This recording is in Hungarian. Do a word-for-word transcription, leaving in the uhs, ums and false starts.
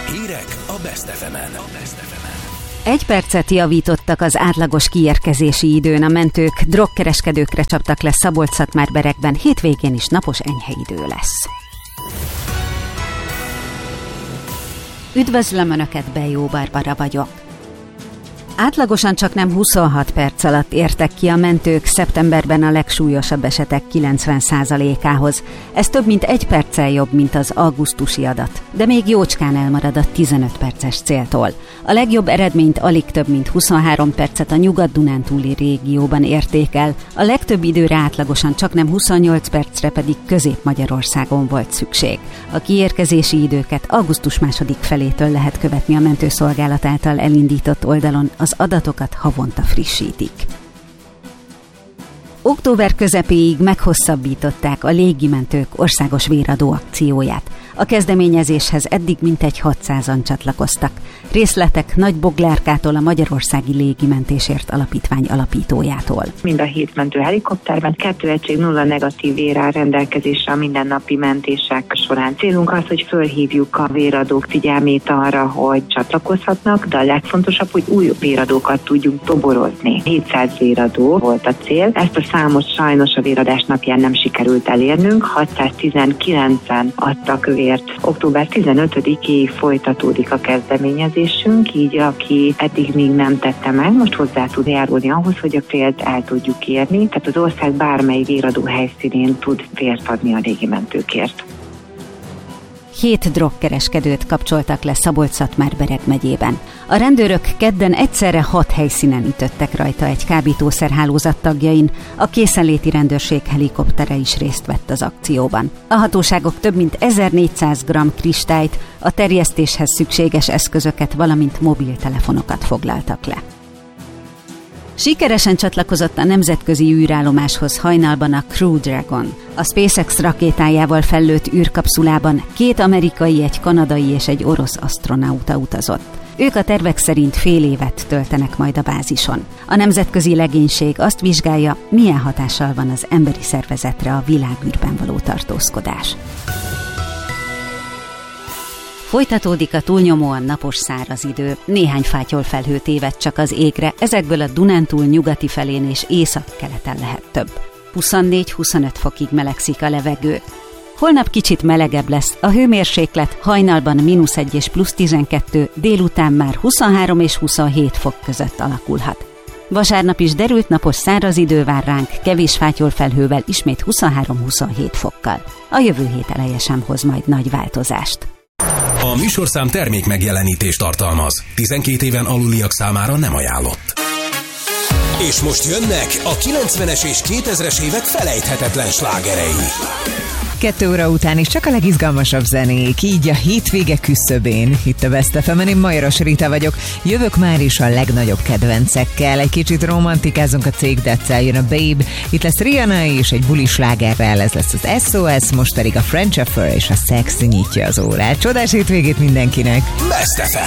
Hírek a Best ef emen. Egy percet javítottak az átlagos kiérkezési időn, a mentők drogkereskedőkre csaptak le Szabolcs-Szatmár-Berekben, hétvégén is napos enyhe idő lesz. Üdvözlöm Önöket, Bejó Barbara vagyok. Átlagosan csaknem huszonhat perc alatt értek ki a mentők szeptemberben a legsúlyosabb esetek kilencven százalékához. Ez több mint egy perccel jobb, mint az augusztusi adat, de még jócskán elmarad a tizenöt perces céltól. A legjobb eredményt alig több mint huszonhárom percet a Nyugat-Dunántúli régióban érték el, a legtöbb időre átlagosan csaknem huszonnyolc percre pedig Közép-Magyarországon volt szükség. A kiérkezési időket augusztus második felétől lehet követni a mentőszolgálat által elindított oldalon, az adatokat havonta frissítik. Október közepéig meghosszabbították a légimentők országos véradó akcióját. A kezdeményezéshez eddig mintegy hatszázan csatlakoztak. Részletek Nagy Boglárkától, a Magyarországi Légimentésért Alapítvány alapítójától. Mind a hét mentő helikopterben kettő egység nulla negatív vér áll rendelkezésre a mindennapi mentések során. Célunk az, hogy fölhívjuk a véradók figyelmét arra, hogy csatlakozhatnak, de a legfontosabb, hogy új véradókat tudjunk toborozni. hétszáz véradó volt a cél. Ezt a számot sajnos a véradás napján nem sikerült elérnünk. hatszáztizenkilencen adtak vért. október tizenötödikéig folytatódik a kezdeményezésünk, így aki eddig még nem tette meg, most hozzá tud járulni ahhoz, hogy a célt el tudjuk érni. Tehát az ország bármely véradó helyszínén tud vért adni a légimentőkért. Hét drogkereskedőt kapcsoltak le Szabolcs-Szatmár-Bereg megyében. A rendőrök kedden egyszerre hat helyszínen ütöttek rajta egy kábítószerhálózat tagjain, a készenléti rendőrség helikoptere is részt vett az akcióban. A hatóságok több mint ezernégyszáz gramm kristályt, a terjesztéshez szükséges eszközöket, valamint mobiltelefonokat foglaltak le. Sikeresen csatlakozott a nemzetközi űrállomáshoz hajnalban a Crew Dragon. A SpaceX rakétájával fellőtt űrkapszulában két amerikai, egy kanadai és egy orosz asztronauta utazott. Ők a tervek szerint fél évet töltenek majd a bázison. A nemzetközi legénység azt vizsgálja, milyen hatással van az emberi szervezetre a világűrben való tartózkodás. Folytatódik a túlnyomóan napos száraz idő, néhány fátyolfelhő téved csak az égre, ezekből a Dunántúl nyugati felén és északkeleten lehet több. huszonnégy-huszonöt fokig melegszik a levegő. Holnap kicsit melegebb lesz, a hőmérséklet hajnalban mínusz egy és plusz tizenkettő, délután már huszonhárom és huszonhét fok között alakulhat. Vasárnap is derült napos száraz idő vár ránk, kevés fátyolfelhővel, ismét huszonhárom-huszonhét fokkal. A jövő hét eleje sem hoz majd nagy változást. A műsorszám termék megjelenítést tartalmaz. tizenkét éven aluliak számára nem ajánlott. És most jönnek a kilencvenes és kétezres évek felejthetetlen slágerei. Kettő óra után is csak a legizgalmasabb zenék, így a hétvége küszöbén. Itt a Best ef emen, én Majoros Rita vagyok. Jövök már is a legnagyobb kedvencekkel. Egy kicsit romantikázunk a cégdetszel, jön a Babe. Itt lesz Rihanna és egy bulis slágerrel, ez lesz az es o es, most pedig a French Affair és a Sex nyitja az órát. Csodás hétvégét mindenkinek! Best ef em.